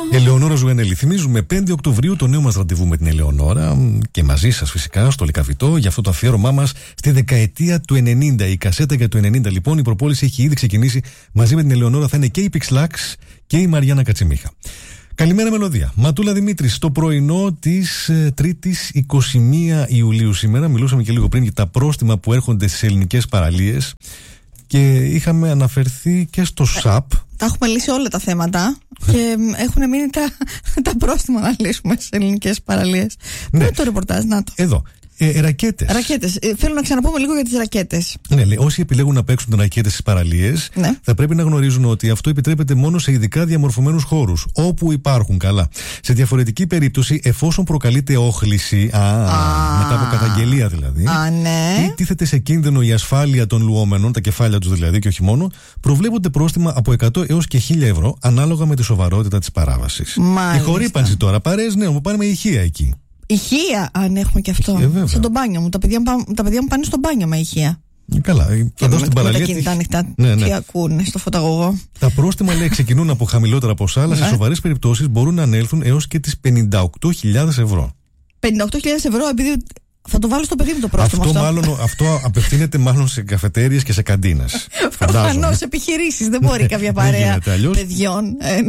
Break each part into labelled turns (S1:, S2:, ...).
S1: Ελεονόρα Ζουενέλη. Θυμίζουμε 5 Οκτωβρίου το νέο μας ραντεβού με την Ελεονόρα και μαζί σας φυσικά στο Λυκαβητό για αυτό το αφιέρωμά μας στη δεκαετία του 90. Η κασέτα για το 90 λοιπόν, η προπόληση έχει ήδη ξεκινήσει. Μαζί με την Ελεονόρα θα είναι και η Pixlax και η Μαριάννα Κατσιμίχα. Καλημέρα μελωδία. Ματούλα Δημήτρη, στο πρωινό της 3ης 21 Ιουλίου σήμερα. Μιλούσαμε και λίγο πριν για τα πρόστιμα που έρχονται στις ελληνικές παραλίες και είχαμε αναφερθεί και στο ΣΑΠ.
S2: Τα έχουμε λύσει όλα τα θέματα και έχουν μείνει τα πρόστιμα να λύσουμε στις ελληνικές παραλίες.
S1: Ναι.
S2: Πού είναι το ρεπορτάζ, να το.
S1: Εδώ. Ρακέτες.
S2: Θέλω να ξαναπούμε λίγο για τις ρακέτες.
S1: Ναι, λέει, όσοι επιλέγουν να παίξουν ρακέτες στις παραλίες,
S2: ναι, θα
S1: πρέπει να γνωρίζουν ότι αυτό επιτρέπεται μόνο σε ειδικά διαμορφωμένους χώρους, όπου υπάρχουν, καλά. Σε διαφορετική περίπτωση, εφόσον προκαλείται όχληση, μετά από καταγγελία δηλαδή,
S2: ναι,
S1: ή τίθεται σε κίνδυνο η ασφάλεια των λουόμενων, τα κεφάλια τους δηλαδή και όχι μόνο, προβλέπονται πρόστιμα από 100 έως και 1.000 ευρώ, ανάλογα με τη σοβαρότητα της παράβασης. Η χορύπανση τώρα, παρέες, ναι, μου πάνε με ηχεία εκεί.
S2: Ηχεία, αν έχουμε και αυτό. Σαν το μπάνιο μου. Τα παιδιά μου πάνε στο μπάνιο με ηχεία.
S1: Καλά, φαντάζομαι στην παραλία.
S2: Με τα κινητά ανοιχτά.
S1: Ναι.
S2: Τι ακούνε στο φωταγωγό.
S1: Τα πρόστιμα, λέει, ξεκινούν από χαμηλότερα ποσά, αλλά σε σοβαρές περιπτώσεις μπορούν να ανέλθουν έως και τις 58.000 ευρώ.
S2: 58.000 ευρώ, επειδή. Θα το βάλω στο παιδί μου το πρόστιμο αυτό.
S1: Αυτό απευθύνεται μάλλον σε καφετέριες και σε καντίνες.
S2: Προφανώς επιχειρήσεις. Δεν μπορεί κάποια παρέα παιδιών.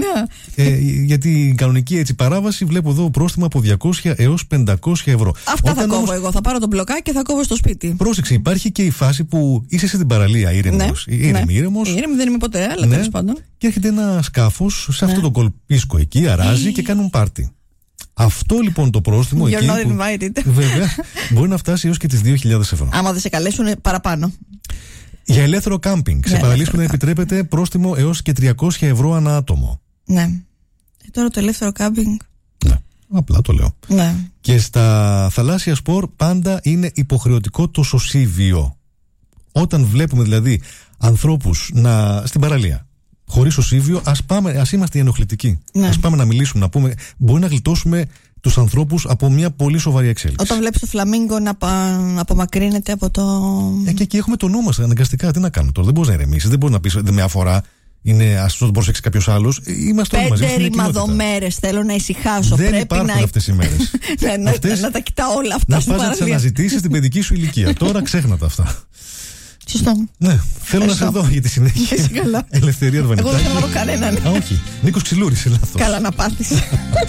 S1: Γιατί η κανονική έτσι παράβαση βλέπω εδώ πρόστιμα από 200 έως 500 ευρώ.
S2: Αυτά θα κόβω εγώ. Θα πάρω τον μπλοκάκι και θα κόβω στο σπίτι.
S1: Πρόσεξε, υπάρχει και η φάση που είσαι στην παραλία ήρεμος. Ήρεμος.
S2: Ήρεμη δεν είμαι ποτέ, αλλά τέλος πάντων.
S1: Και έρχεται ένα σκάφος σε αυτό το κολπίσκο εκεί, αράζει και κάνουν πάρτι. Αυτό λοιπόν το πρόστιμο
S2: You're
S1: εκεί
S2: not invited.
S1: Βέβαια μπορεί να φτάσει έως και τις 2.000 ευρώ.
S2: Άμα δεν σε καλέσουν παραπάνω.
S1: Για ελεύθερο κάμπινγκ σε παραλίες που να επιτρέπεται πρόστιμο έως και 300 ευρώ ανά άτομο.
S2: Ναι. Τώρα το ελεύθερο κάμπινγκ.
S1: Ναι, απλά το λέω.
S2: Ναι.
S1: Και στα θαλάσσια σπορ πάντα είναι υποχρεωτικό το σωσίβιο. Όταν βλέπουμε δηλαδή ανθρώπους στην παραλία χωρίς σωσίβιο, ας είμαστε ενοχλητικοί. Ναι. Ας πάμε να μιλήσουμε, να πούμε, μπορεί να γλιτώσουμε τους ανθρώπους από μια πολύ σοβαρή εξέλιξη.
S2: Όταν βλέπεις το φλαμίγκο να απομακρύνεται από το.
S1: Και εκεί έχουμε το νου μας αναγκαστικά. Τι να κάνουμε τώρα, δεν μπορείς να ηρεμήσεις, δεν μπορείς να πεις δεν με αφορά. Ας το προσέξει κάποιος άλλος. Είμαστε όλοι μαζί.
S2: 5 ρημαδομέρες θέλω να ησυχάσω.
S1: Δεν υπάρχουν αυτές οι μέρες.
S2: Να τα κοιτάω όλα αυτά.
S1: Να πας να τις αναζητήσεις στην παιδική σου ηλικία. Τώρα ξέχνα αυτά.
S2: Σωστό.
S1: Ναι, θέλω να σε δω για τη συνέχεια.
S2: Καλά.
S1: Ελευθερία Αρβανιτάκη.
S2: Εγώ δεν θέλω να δω κανέναν.
S1: Όχι. Νίκος Ξυλούρης, λάθος.
S2: Καλά να πάθεις.